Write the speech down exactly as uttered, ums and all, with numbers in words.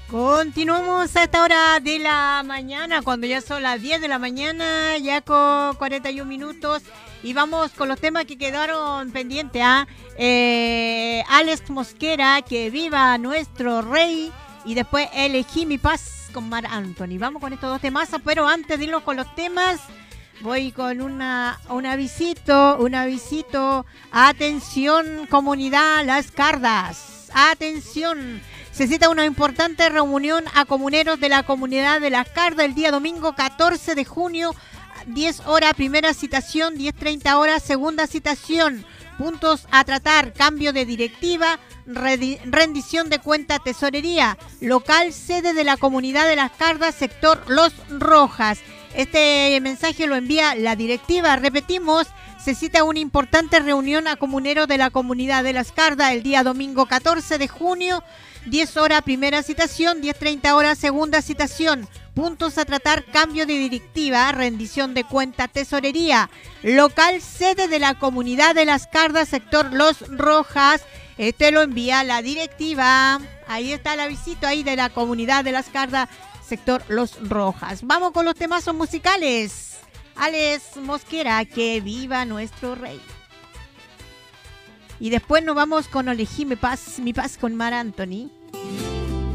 Continuamos a esta hora de la mañana, cuando ya son las diez de la mañana, ya con cuarenta y un minutos. Y vamos con los temas que quedaron pendientes. ¿ah? Eh, Alex Mosquera, que viva nuestro rey. Y después Elegí mi paz con Mar Anthony. Vamos con estos dos temas, pero antes de irnos con los temas, voy con una, un avisito, un avisito. Atención, comunidad Las Cardas. Atención. Se cita una importante reunión a comuneros de la comunidad de Las Cardas el día domingo catorce de junio, diez horas, primera citación, diez treinta horas, segunda citación. Puntos a tratar: cambio de directiva, rendición de cuenta, tesorería. Local sede de la comunidad de Las Cardas, sector Los Rojas. Este mensaje lo envía la directiva. Repetimos, se cita una importante reunión a comuneros de la comunidad de Las Cardas el día domingo catorce de junio, diez horas, primera citación, diez treinta horas, segunda citación. Puntos a tratar: cambio de directiva, rendición de cuenta, tesorería. Local sede de la comunidad de Las Cardas, sector Los Rojas. Este lo envía la directiva. Ahí está el avisito ahí de la comunidad de Las Cardas, sector Los Rojas. Vamos con los temazos musicales. Alex Mosquera, que viva nuestro rey. Y después nos vamos con Elegí mi paz, mi paz con Mar Anthony.